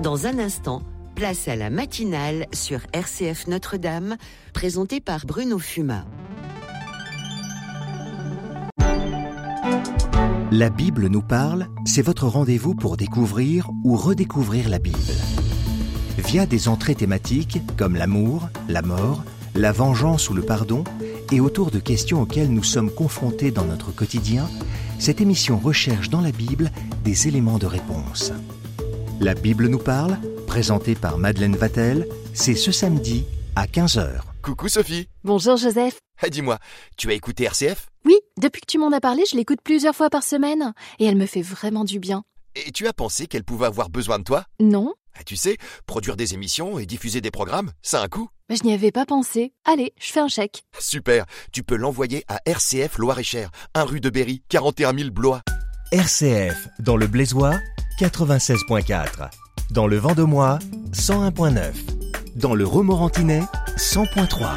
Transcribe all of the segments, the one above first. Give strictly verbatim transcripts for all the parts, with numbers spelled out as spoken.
Dans un instant, place à la matinale sur R C F Notre-Dame, présentée par Bruno Fumat. La Bible nous parle, c'est votre rendez-vous pour découvrir ou redécouvrir la Bible. Via des entrées thématiques comme l'amour, la mort, la vengeance ou le pardon, et autour de questions auxquelles nous sommes confrontés dans notre quotidien, cette émission recherche dans la Bible des éléments de réponse. La Bible nous parle, présentée par Madeleine Vatel, c'est ce samedi à quinze heures. Coucou Sophie. Bonjour Joseph. Ah, dis-moi, tu as écouté R C F ? Oui, depuis que tu m'en as parlé, je l'écoute plusieurs fois par semaine et elle me fait vraiment du bien. Et tu as pensé qu'elle pouvait avoir besoin de toi ? Non. Ah, tu sais, produire des émissions et diffuser des programmes, ça a un coût. Mais je n'y avais pas pensé. Allez, je fais un chèque. Super, tu peux l'envoyer à R C F Loir-et-Cher, un rue de Berry, quarante et un mille Blois. R C F, dans le Blaisois, quatre-vingt-seize virgule quatre. Dans le Vendomois, cent un virgule neuf. Dans le Romorantinais, cent virgule trois.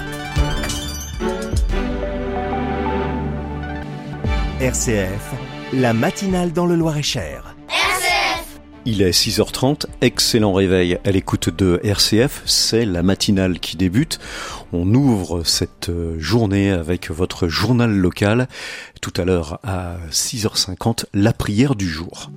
R C F, la matinale dans le Loir-et-Cher. R C F. Il est six heures trente, excellent réveil à l'écoute de R C F, c'est la matinale qui débute. On ouvre cette journée avec votre journal local. Tout à l'heure à six heures cinquante, la prière du jour.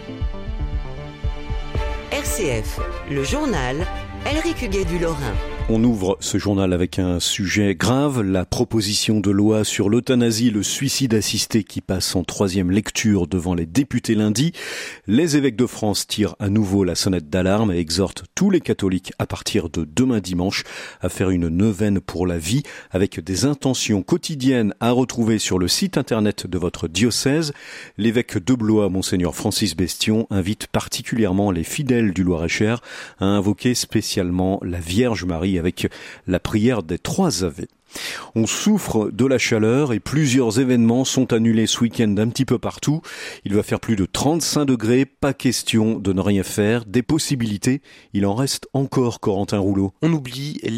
R C F, le journal, Elric Huguet du Lorrain. On ouvre ce journal avec un sujet grave, la proposition de loi sur l'euthanasie, le suicide assisté qui passe en troisième lecture devant les députés lundi. Les évêques de France tirent à nouveau la sonnette d'alarme et exhortent tous les catholiques à partir de demain dimanche à faire une neuvaine pour la vie avec des intentions quotidiennes à retrouver sur le site internet de votre diocèse. L'évêque de Blois, Monseigneur Francis Bestion, invite particulièrement les fidèles du Loir-et-Cher à invoquer spécialement la Vierge Marie avec la prière des trois Ave. On souffre de la chaleur et plusieurs événements sont annulés ce week-end un petit peu partout. Il va faire plus de trente-cinq degrés, pas question de ne rien faire. Des possibilités, il en reste encore, Corentin Rouleau. On oublie